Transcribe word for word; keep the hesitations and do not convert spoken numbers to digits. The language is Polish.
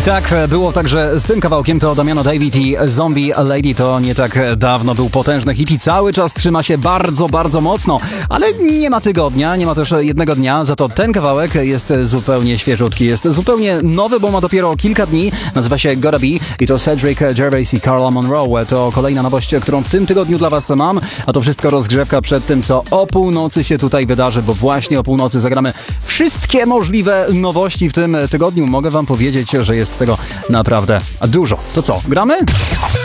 tak było także z tym kawałkiem, to Damiano David i Zombie Lady. To nie tak dawno był potężny hit i cały czas trzyma się bardzo, bardzo mocno. Ale nie ma tygodnia, nie ma też jednego dnia, za to ten kawałek jest zupełnie świeżutki. Jest zupełnie nowy, bo ma dopiero kilka dni. Nazywa się Gotta Be i to Cedric Gervais i Carla Monroe. To kolejna nowość, którą w tym tygodniu dla was mam. A to wszystko rozgrzewka przed tym, co o północy się tutaj wydarzy, bo właśnie o północy zagramy wszystkie możliwe nowości w tym tygodniu. Mogę wam powiedzieć, że jest tego naprawdę dużo. To co, gramy?